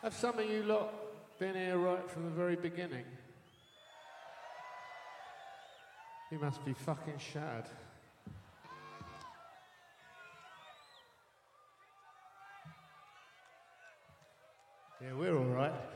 Have some of you lot been here right from the very beginning? You must be fucking shattered. Yeah, we're all right.